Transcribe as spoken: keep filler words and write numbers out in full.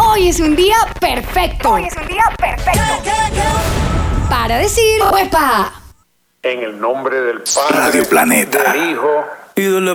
Hoy es un día perfecto. Hoy es un día perfecto. Para decir, ¡huepa! En el nombre del Padre, Radio Planeta. del Hijo y de la